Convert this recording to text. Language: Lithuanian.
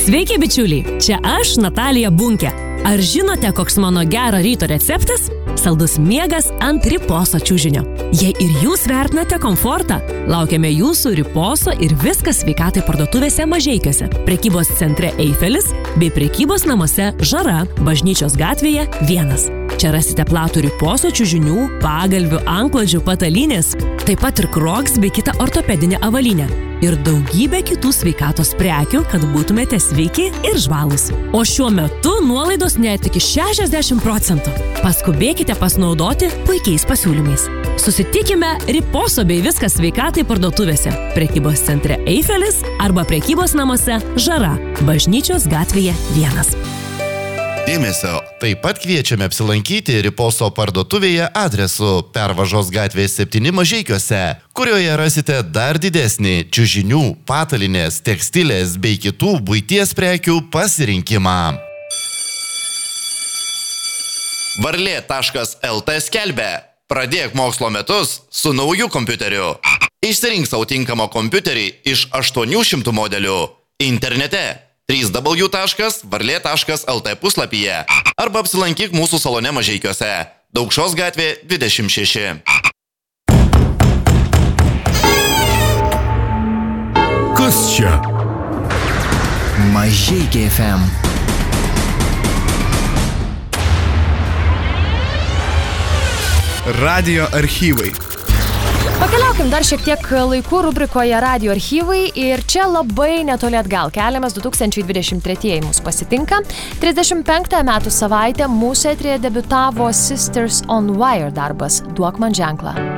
Sveiki, bičiuliai! Čia aš, Natalija Bunkė. Ar žinote, koks mano gero ryto receptas? Saldus miegas ant riposo čiužinio. Jei ir jūs vertinate komfortą, laukiame jūsų riposo ir viskas sveikatai parduotuvėse Mažeikiuose, prekybos centre Eifelis bei prekybos namuose Žara, Bažnyčios gatvėje 1. Čia rasite platų riposo čiužinių, pagalvių, antklodžių, patalynės, taip pat ir Crocs bei kitą ortopedinę avalynę. Ir daugybė kitų sveikatos prekių, kad būtumėte sveiki ir žvalūs. O šiuo metu nuolaidos net iki 60%. Paskubėkite pasinaudoti puikiais pasiūlymais. Susitikime riposo bei viskas sveikatai parduotuvėse, prekybos centre Eifelis arba prekybos namuose Žara, Bažnyčios gatvėje 1. Dėmesio, taip pat kviečiame apsilankyti riposo parduotuvėje adresu Pervažos gatvės 7 Mažeikiuose, kurioje rasite dar didesnį čiužinių, patalinės, tekstilės bei kitų buities prekių pasirinkimą. Varlė.lt skelbia: pradėk mokslo metus su nauju kompiuteriu. Išsirink savo tinkamą kompiuterį iš 800 modelių internete www.varlė.lt puslapyje arba apsilankyk mūsų salone Mažeikiuose, Daukšos gatvė 26. Kas čia? Mažeikiai FM. Radio archyvai. Pakeliaukim dar šiek tiek laikų rubrikoje Radio archyvai ir čia labai netoli atgal keliamės 2023 mus pasitinka. 35 metų savaitę mūsų eteryje debiutavo Sisters on Wire darbas Duok man ženklą.